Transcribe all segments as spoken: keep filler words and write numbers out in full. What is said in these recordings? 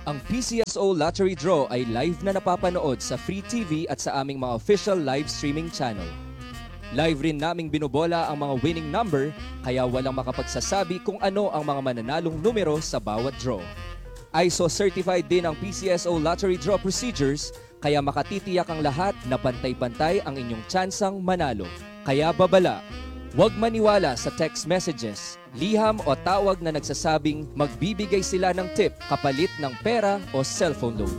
Ang P C S O Lottery Draw ay live na napapanood sa Free T V at sa aming mga official live streaming channel. Live rin naming binobola ang mga winning number kaya walang makapagsasabi kung ano ang mga mananalong numero sa bawat draw. I S O certified din ang P C S O Lottery Draw procedures kaya makatitiyak ang lahat na pantay-pantay ang inyong tsansang manalo. Kaya babala, huwag maniwala sa text messages, liham o tawag na nagsasabing magbibigay sila ng tip kapalit ng pera o cellphone loan.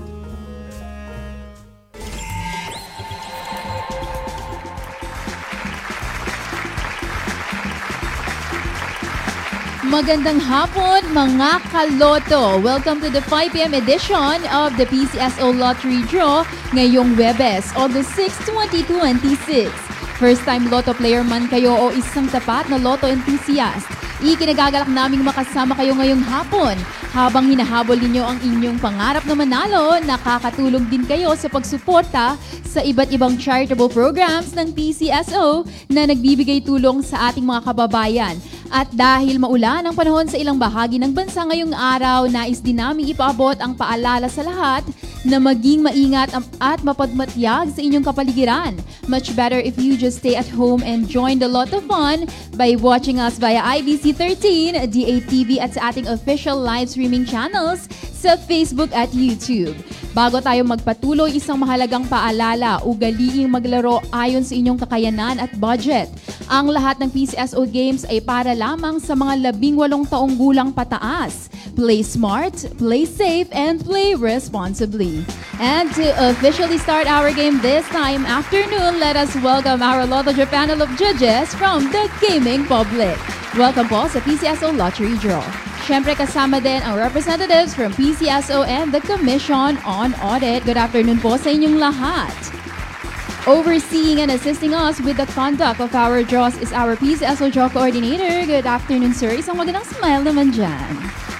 Magandang hapon mga kaloto! Welcome to the five p m edition of the P C S O Lottery Draw ngayong Webes, August sixth, twenty twenty-six. First time Lotto player man kayo o isang tapat na Lotto enthusiast, ikinagagalak naming makasama kayo ngayong hapon. Habang hinahabol ninyo ang inyong pangarap na manalo, nakakatulong din kayo sa pagsuporta sa iba't ibang charitable programs ng P C S O na nagbibigay tulong sa ating mga kababayan. At dahil maulan ang panahon sa ilang bahagi ng bansa ngayong araw, nais din namin ipaabot ang paalala sa lahat na maging maingat at mapadmatyag sa inyong kapaligiran. Much better if you just stay at home and join the Lotto fun by watching us via I B C thirteen, D A T V at sa ating official live streaming channels sa Facebook at YouTube. Bago tayo magpatuloy, isang mahalagang paalala, ugaliing maglaro ayon sa inyong kakayanan at budget. Ang lahat ng P C S O games ay para lamang sa mga labing walong taong gulang pataas. Play smart, play safe, and play responsibly. And to officially start our game this time afternoon, let us welcome our Lotto Japan panel of judges from the gaming public. Welcome po sa P C S O Lottery Draw. Siyempre kasama din ang representatives from P C S O and the Commission on Audit. Good afternoon po sa inyong lahat. Overseeing and assisting us with the conduct of our draws is our P C S O Draw Coordinator. Good afternoon, sir. Isang magandang smile naman dyan.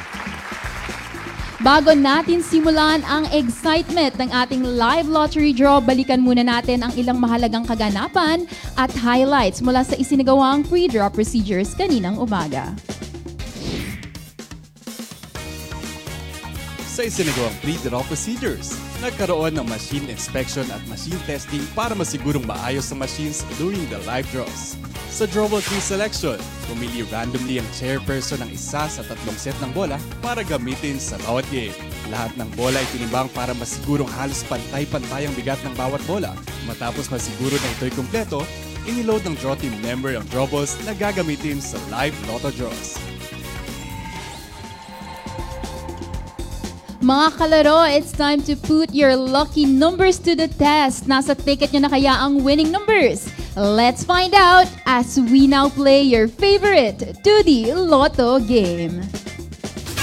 Bago natin simulan ang excitement ng ating live lottery draw, balikan muna natin ang ilang mahalagang kaganapan at highlights mula sa isinagawang pre-draw procedures kaninang umaga. Sa isinagawang pre-draw procedures, nagkaroon ng machine inspection at machine testing para masigurong maayos ang machines during the live draws. Sa drawable tree selection, pumili randomly ang chairperson ng isa sa tatlong set ng bola para gamitin sa bawat game. Lahat ng bola ay tinimbang para masigurong halos pantay-pantay ang bigat ng bawat bola. Matapos masiguro na ito'y kumpleto, iniload ng draw team member ang drawballs na gagamitin sa live lotto draws. Mga kalaro, it's time to put your lucky numbers to the test. Nasa ticket nyo na kaya ang winning numbers? Let's find out as we now play your favorite two D Lotto game.